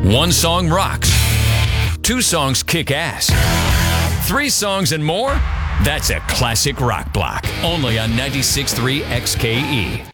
One song rocks. Two songs kick ass. Three songs and more? That's a classic rock block. Only on 96.3 XKE.